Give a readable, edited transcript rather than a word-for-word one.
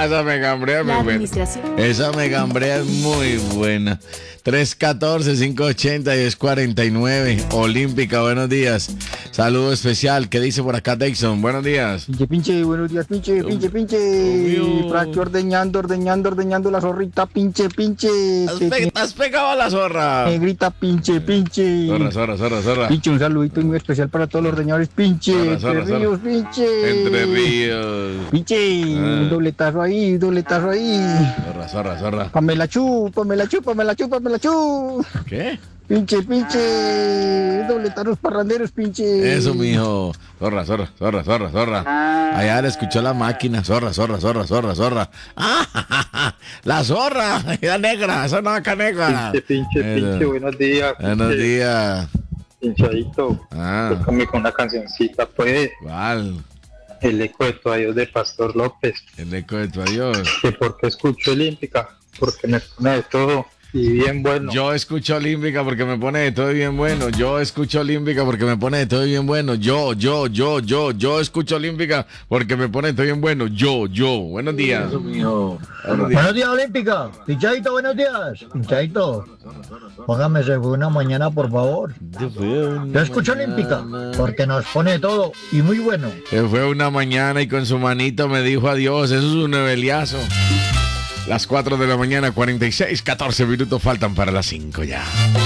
esa megambrea es La muy buena. administración. Esa megambrea es muy buena. 314-580-1049. Olímpica, buenos días. Saludo especial. ¿Qué dice por acá Dixon? Buenos días. Pinche, buenos días, pinche. mío. Por aquí ordeñando la zorrita, pinche. ¿Has pegado a la zorra? Negrita, pinche. Zorra. Pinche, un saludito muy especial para todos los ordeñadores, pinche. Zorra. Entre Ríos, pinche. Entre Ríos. Pinche, un dobletazo ahí. Zorra. Pamela Chu. ¿Qué? Pinche. Dobletaros parranderos, pinche. Eso, mijo. Zorra. Allá le escuchó la máquina. Zorra. ¡Ah! La zorra. La negra. Esa vaca negra. Pinche, buenos días. Buenos días. Pinchadito. Tócame con una cancioncita, pues. ¿Cuál? El eco de tu adiós de Pastor López. El eco de tu adiós. Que porque escucho Olímpica, porque me pone de todo y bien bueno. Yo escucho Olímpica porque me pone de todo y bien bueno. Yo escucho Olímpica porque me pone de todo y bien bueno. Yo escucho Olímpica porque me pone de todo y bien bueno. Yo. Buenos días. Eso, mijo. Buenos días, Olímpica. Pinchadito, buenos días. Pinchadito. Póngame Se Fue Una Mañana, por favor. Yo escucho Olímpica porque nos pone de todo y muy bueno. Se fue una mañana y con su manito me dijo adiós. Eso es un noveliazo. Las 4 de la mañana, 46, 14 minutos faltan para las 5 ya.